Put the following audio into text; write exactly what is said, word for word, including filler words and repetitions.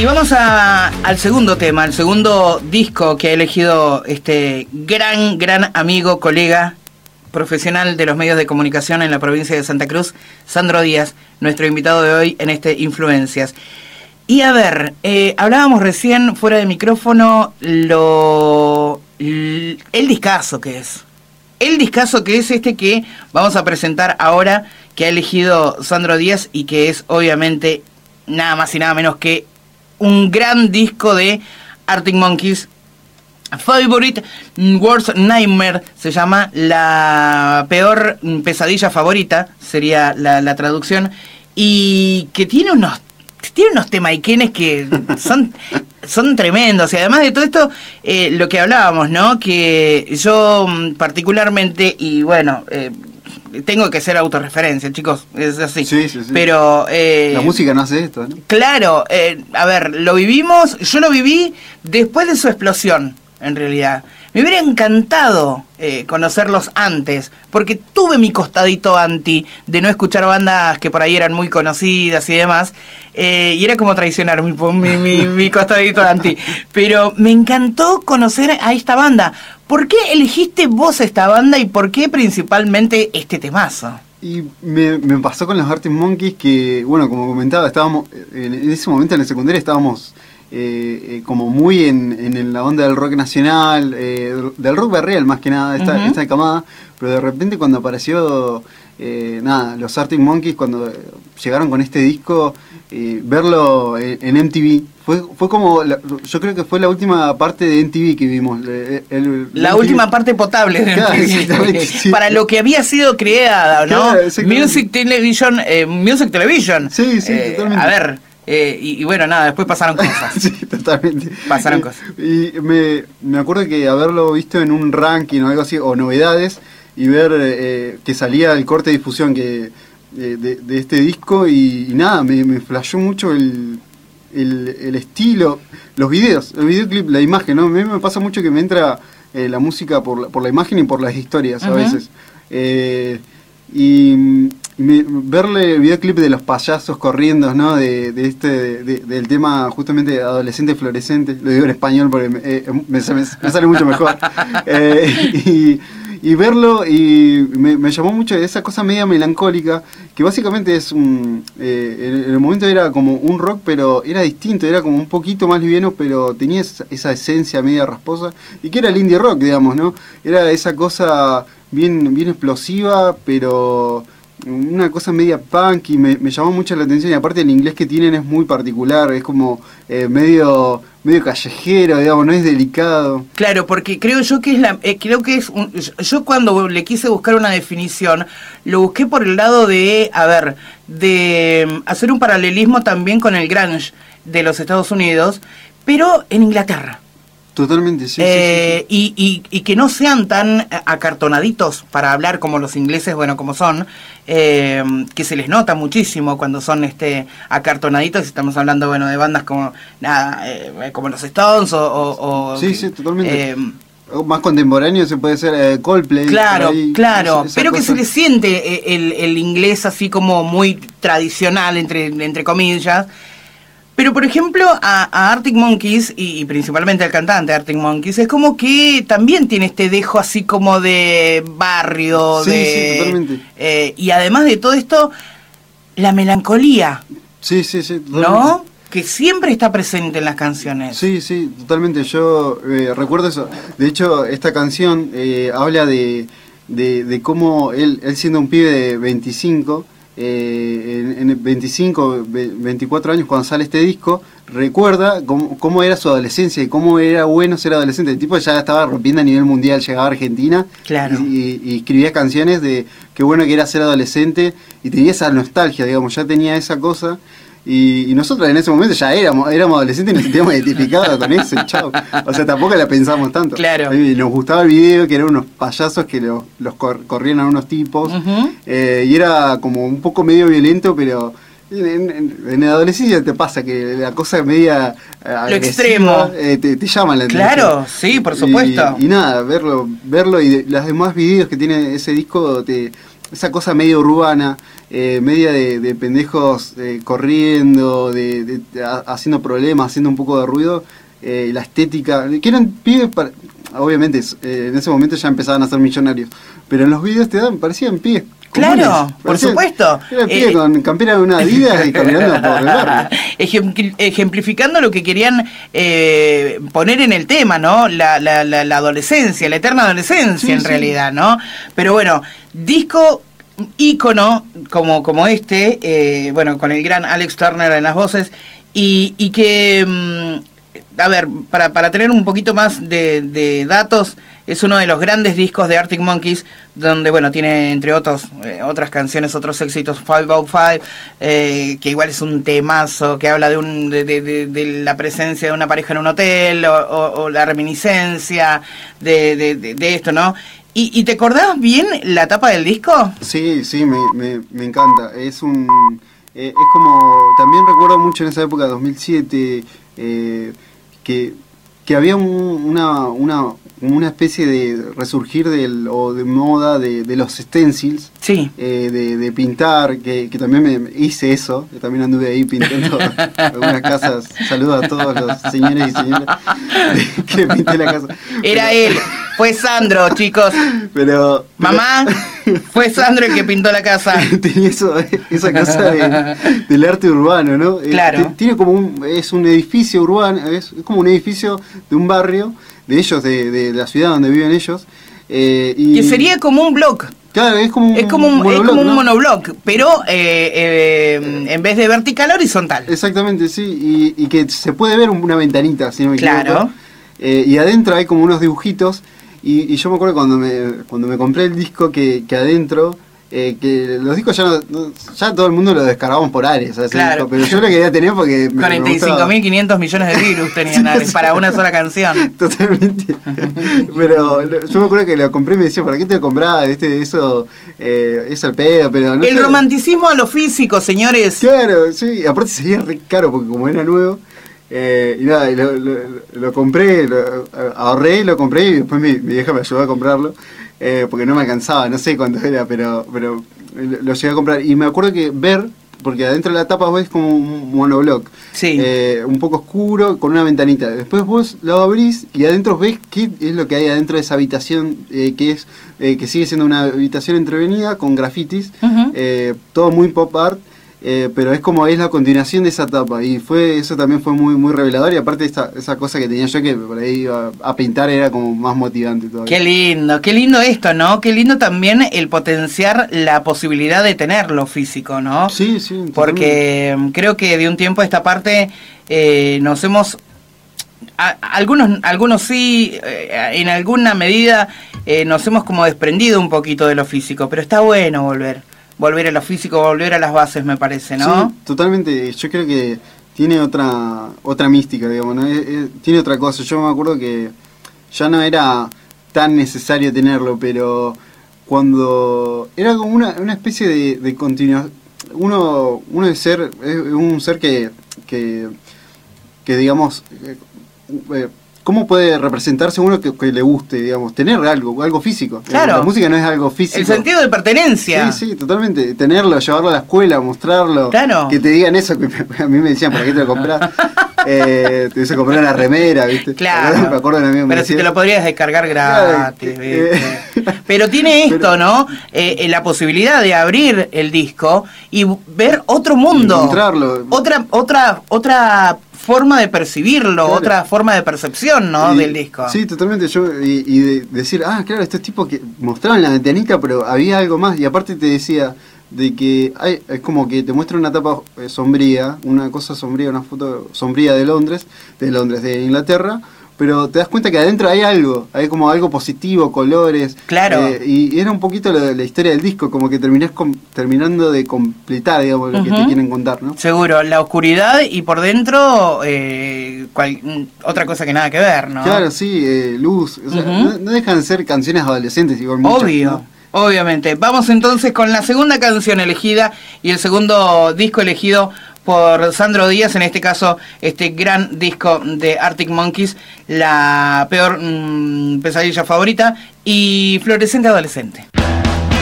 Y vamos a, al segundo tema, al segundo disco que ha elegido este gran, gran amigo, colega, profesional de los medios de comunicación en la provincia de Santa Cruz, Sandro Díaz, nuestro invitado de hoy en este Influencias. Y a ver, eh, hablábamos recién fuera de micrófono lo el, el discazo que es. El discazo que es este que vamos a presentar ahora, que ha elegido Sandro Díaz y que es obviamente nada más y nada menos que un gran disco de Arctic Monkeys. Favorite Worst Nightmare se llama, la peor pesadilla favorita sería la, la traducción, y que tiene unos tiene unos temaiquenes que son son tremendos. Y además de todo esto, eh, lo que hablábamos, ¿no? Que yo particularmente, y bueno, eh, tengo que ser autorreferencia, chicos, es así. Sí, sí, sí. Pero eh, la música no hace esto, ¿no? Claro, eh, a ver, lo vivimos, yo lo viví después de su explosión, en realidad. Me hubiera encantado eh, conocerlos antes, porque tuve mi costadito anti de no escuchar bandas que por ahí eran muy conocidas y demás, eh, y era como traicionar mi, mi, mi, mi costadito anti. Pero me encantó conocer a esta banda. ¿Por qué elegiste vos esta banda y por qué principalmente este temazo? Y me, me pasó con los Arctic Monkeys que, bueno, como comentaba, estábamos en, en ese momento en la secundaria estábamos eh, eh, como muy en, en la onda del rock nacional, eh, del rock barrial más que nada, esta, uh-huh. esta camada, pero de repente cuando apareció, eh, nada, los Arctic Monkeys, cuando llegaron con este disco, eh, verlo en, en M T V, fue fue como, la, yo creo que fue la última parte de M T V que vimos. El, el, la M T V. Última parte potable de claro, M T V. Sí. Para lo que había sido creada, ¿no? Claro, Music Television, eh, Music Television. Sí, sí, eh, totalmente. A ver, eh, y, y bueno, nada, después pasaron cosas. Sí, totalmente. Pasaron y, cosas. Y me, me acuerdo que haberlo visto en un ranking o algo así, o novedades, y ver eh, que salía el corte de difusión que de, de, de este disco, y, y nada, me, me flashó mucho el, el, el estilo, los videos, el videoclip, la imagen, ¿no? A mí me pasa mucho que me entra eh, la música por la, por la imagen y por las historias, uh-huh. a veces. Eh, y y me, verle el videoclip de los payasos corriendo, ¿no? De, de este de, de, del tema justamente adolescente fluorescente, lo digo en español porque me, eh, me, me, me sale mucho mejor. eh, y, y verlo, y me, me llamó mucho esa cosa media melancólica, que básicamente es un eh, en, en el momento era como un rock, pero era distinto, era como un poquito más liviano, pero tenía esa, esa esencia media rasposa, y que era el indie rock, digamos, ¿no? Era esa cosa bien, bien explosiva, pero una cosa media punk, y me, me llamó mucho la atención, y aparte el inglés que tienen es muy particular, es como eh, medio medio callejero, digamos, no es delicado. Claro, porque creo yo que es la eh, creo que es un, yo cuando le quise buscar una definición, lo busqué por el lado de, a ver, de hacer un paralelismo también con el grunge de los Estados Unidos, pero en Inglaterra. Totalmente, sí, eh, sí, sí. Y, y, y que no sean tan acartonaditos para hablar como los ingleses, bueno, como son, eh, que se les nota muchísimo cuando son este acartonaditos. Estamos hablando, bueno, de bandas como nada, eh, como los Stones o... o, o sí, que, sí, totalmente. Eh, más contemporáneo se puede ser eh, Coldplay. Claro, ahí, claro, esa, esa pero cosa. Que se le siente el, el inglés así como muy tradicional, entre, entre comillas. Pero, por ejemplo, a, a Arctic Monkeys, y, y principalmente al cantante Arctic Monkeys, es como que también tiene este dejo así como de barrio, sí, de, sí, totalmente. Eh, y además de todo esto, la melancolía. Sí, sí, sí, totalmente. ¿No? Que siempre está presente en las canciones. Sí, sí, totalmente. Yo eh, recuerdo eso. De hecho, esta canción eh, habla de, de, de cómo él, él siendo un pibe de veinticinco... Eh, en, en veinticinco, veinticuatro años cuando sale este disco, recuerda cómo, cómo era su adolescencia y cómo era bueno ser adolescente. El tipo ya estaba rompiendo a nivel mundial, llegaba a Argentina, claro. y, y, y escribía canciones de qué bueno que era ser adolescente, y tenía esa nostalgia, digamos, ya tenía esa cosa. Y, y nosotros en ese momento ya éramos éramos adolescentes y nos sentíamos identificados con eso, chao. O sea, tampoco la pensamos tanto. Claro. Y nos gustaba el video, que eran unos payasos que lo, los cor, corrían a unos tipos, uh-huh. eh, y era como un poco medio violento, pero en, en, en la adolescencia te pasa que la cosa media lo extremo eh, te, te llama la atención. Claro, sí, por supuesto. Y, y nada, verlo, verlo y de, los demás videos que tiene ese disco te esa cosa medio urbana, eh, media de, de pendejos eh, corriendo, de, de, de, haciendo problemas, haciendo un poco de ruido, eh, la estética, que eran pibes, para, obviamente eh, en ese momento ya empezaban a ser millonarios, pero en los videos te dan, parecían pibes. Claro, comunes, por supuesto. Era pibe eh, con campera de una Adidas y caminando por el barrio. Ejemplificando lo que querían eh, poner en el tema, ¿no? La, la, la, la adolescencia, la eterna adolescencia, sí, en sí. realidad, ¿no? Pero bueno, disco ícono como, como este, eh, bueno, con el gran Alex Turner en las voces, y, y que, mm, a ver, para, para tener un poquito más de, de datos, es uno de los grandes discos de Arctic Monkeys, donde, bueno, tiene, entre otros, eh, otras canciones, otros éxitos, five oh five, eh, que igual es un temazo, que habla de, un, de, de, de, de la presencia de una pareja en un hotel, o, o, o la reminiscencia de, de, de, de esto, ¿no? ¿Y, ¿Y te acordás bien la tapa del disco? Sí, sí, me, me, me encanta. Es un... Eh, es como... También recuerdo mucho en esa época, dos mil siete, eh, que, que había un, una... una una especie de resurgir del, o de moda de, de los stencils, sí. eh, de, de pintar, que, que también me hice eso, que también anduve ahí pintando algunas casas. Saludos a todos los señores y señoras que pinté la casa. Era pero, él, fue Sandro, chicos. Pero, mamá, fue Sandro el que pintó la casa. Tenía eso, esa cosa de, del arte urbano, ¿no? Claro. Eh, tiene como un, es un edificio urbano, es, es como un edificio de un barrio de ellos, de, de la ciudad donde viven ellos. Eh, y que sería como un blog. Claro, es como un, es como un, monobloc, es como un ¿no? monobloc, pero eh, eh, en vez de vertical, horizontal. Exactamente, sí, y, y que se puede ver una ventanita, si no me equivoco. Claro. Eh, y adentro hay como unos dibujitos, y, y yo me acuerdo cuando me, cuando me compré el disco que, que adentro... Eh, que los discos ya no, no, ya todo el mundo los descargamos por Ares, ¿sabes? Claro. Pero yo lo quería tener porque me cuarenta y cinco mil quinientos millones de virus tenían Ares para una sola canción. Totalmente. Pero yo me acuerdo que lo compré y me decía, ¿para qué te lo comprás? Este, eso eh, es el pedo, pero no el sé. Romanticismo a lo físico, señores. Claro, sí, aparte sería re caro porque como era nuevo. Eh, y nada, y lo, lo, lo compré, lo, ahorré, lo compré y después mi, mi vieja me ayudó a comprarlo. Eh, porque no me alcanzaba, no sé cuánto era, pero pero lo llegué a comprar. Y me acuerdo que ver, porque adentro de la tapa ves como un monobloc, sí. eh, un poco oscuro, con una ventanita. Después vos lo abrís y adentro ves qué es lo que hay adentro de esa habitación, eh, que es eh, que sigue siendo una habitación entrevenida con grafitis, uh-huh. eh, todo muy pop art. Eh, pero es como es la continuación de esa etapa y fue eso también fue muy muy revelador y aparte esa, esa cosa que tenía yo que por ahí iba a pintar era como más motivante todavía. Qué lindo, qué lindo esto, ¿no? Qué lindo también el potenciar la posibilidad de tenerlo físico, ¿no? Sí, sí. Porque también. Creo que de un tiempo a esta parte eh, nos hemos... A, algunos algunos sí, eh, en alguna medida eh, nos hemos como desprendido un poquito de lo físico, pero está bueno volver. Volver a lo físico, volver a las bases, me parece, ¿no? Sí, totalmente. Yo creo que tiene otra otra mística, digamos, ¿no? Es, es, tiene otra cosa. Yo me acuerdo que ya no era tan necesario tenerlo, pero cuando era como una, una especie de, de continuación. Uno, uno de ser, es un ser que, que, que digamos... Eh, ¿cómo puede representarse uno que, que le guste, digamos, tener algo, algo físico? Claro. La música no es algo físico. El sentido de pertenencia. Sí, sí, totalmente. Tenerlo, llevarlo a la escuela, mostrarlo. Claro. Que te digan eso, que a mí me decían, ¿para qué te lo compras? eh, te hubiese comprado una remera, ¿viste? Claro. Me acuerdo de un amigo Pero me si decía, te lo podrías descargar gratis, claro, ¿viste? Pero tiene esto, Pero, ¿no? Eh, la posibilidad de abrir el disco y ver otro mundo. Encontrarlo. Otra, otra, otra forma de percibirlo, claro. Otra forma de percepción, ¿no? Y, del disco. Sí, totalmente. Yo y, y de decir, ah, claro, estos tipos que mostraban la ventanita, pero había algo más. Y aparte te decía de que hay, es como que te muestra una tapa eh, sombría, una cosa sombría, una foto sombría de Londres, de Londres, de Inglaterra. Pero te das cuenta que adentro hay algo, hay como algo positivo, colores. Claro. Eh, y, y era un poquito la, la historia del disco, como que terminás com, terminando de completar, digamos, lo uh-huh. que te quieren contar, ¿no? Seguro, la oscuridad y por dentro eh, cual, otra cosa que nada que ver, ¿no? Claro, sí, eh, luz. O sea, uh-huh. no, no dejan de ser canciones adolescentes, igual muchas, obvio. ¿no? Obviamente. Vamos entonces con la segunda canción elegida y el segundo disco elegido por Sandro Díaz, en este caso este gran disco de Arctic Monkeys, La Peor mmm, Pesadilla Favorita y Fluorescente Adolescente.